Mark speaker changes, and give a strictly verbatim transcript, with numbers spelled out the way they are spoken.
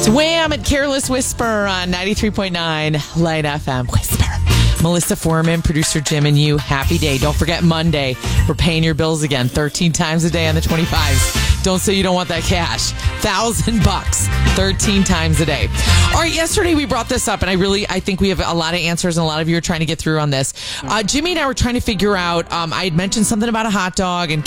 Speaker 1: It's Wham at Careless Whisper on ninety-three point nine Light F M. Whisper. Melissa Foreman, producer Jim, and you. Happy day. Don't forget Monday. We're paying your bills again thirteen times a day on the twenty-fives. Don't say you don't want that cash. Thousand bucks. thirteen times a day. All right, yesterday we brought this up, and I really, I think we have a lot of answers, and a lot of you are trying to get through on this. Uh, Jimmy and I were trying to figure out, um, I had mentioned something about a hot dog, and